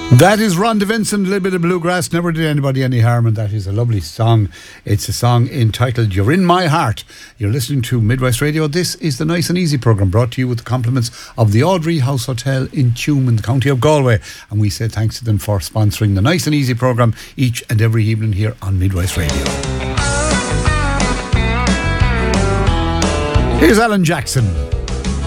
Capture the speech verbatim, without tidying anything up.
That is Rhonda Vincent, a little bit of bluegrass, never did anybody any harm, and that is a lovely song. It's a song entitled You're in My Heart. You're listening to Midwest Radio. This is the Nice and Easy programme, brought to you with the compliments of the Audrey House Hotel in Tuam in the county of Galway, and we say thanks to them for sponsoring the Nice and Easy programme each and every evening here on Midwest Radio. Here's Alan Jackson.